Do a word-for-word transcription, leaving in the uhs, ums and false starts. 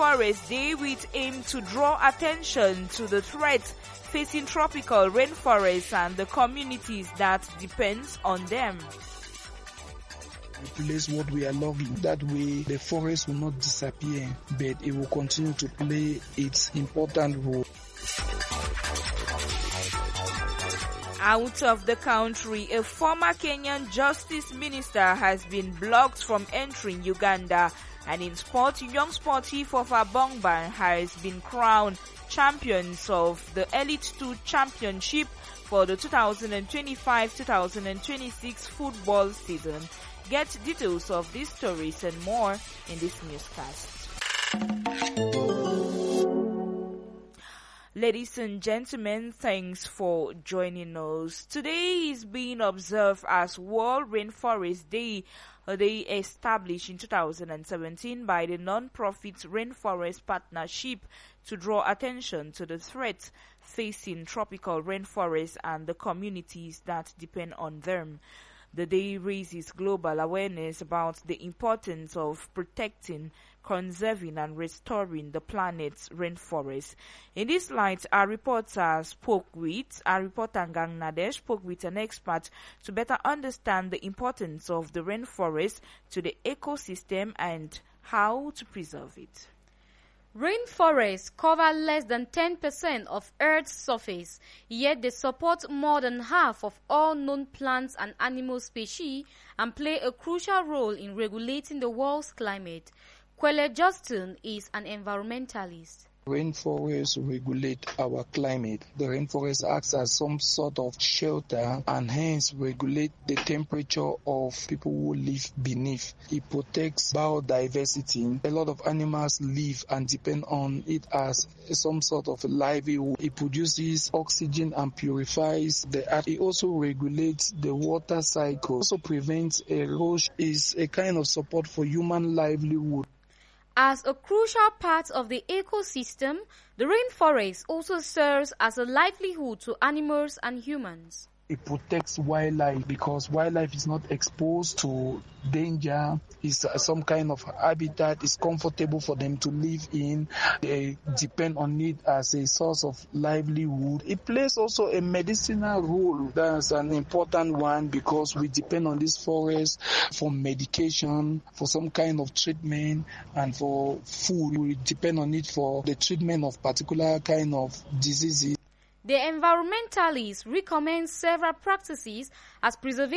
Rainforest Day with aim to draw attention to the threats facing tropical rainforests and the communities that depends on them. Place what we are loving. That way the forest will not disappear, but it will continue to play its important role. Out of the country, a former Kenyan justice minister has been blocked from entering Uganda, and in sport, young sportif of Abongban has been crowned champions of the Elite two Championship for the two thousand twenty-five two thousand twenty-six football season. Get details of these stories and more in this newscast. Ladies and gentlemen, thanks for joining us. Today is being observed as World Rainforest Day, a day established in two thousand seventeen by the non-profit Rainforest Partnership to draw attention to the threats facing tropical rainforests and the communities that depend on them. The day raises global awareness about the importance of protecting, conserving and restoring the planet's rainforests. In this light, our reporter spoke with, our reporter Gang Nadesh spoke with an expert to better understand the importance of the rainforest to the ecosystem and how to preserve it. Rainforests cover less than ten percent of Earth's surface, yet they support more than half of all known plants and animal species and play a crucial role in regulating the world's climate. Kwele Justin is an environmentalist. Rainforests regulate our climate. The rainforest acts as some sort of shelter and hence regulate the temperature of people who live beneath. It protects biodiversity. A lot of animals live and depend on it as some sort of livelihood. It produces oxygen and purifies the earth. It also regulates the water cycle. Also prevents erosion. Is a kind of support for human livelihood. As a crucial part of the ecosystem, the rainforest also serves as a livelihood to animals and humans. It protects wildlife because wildlife is not exposed to danger. It's some kind of habitat. It's comfortable for them to live in. They depend on it as a source of livelihood. It plays also a medicinal role. That's an important one because we depend on this forest for medication, for some kind of treatment, and for food. We depend on it for the treatment of particular kind of diseases. The environmentalists recommend several practices as preservation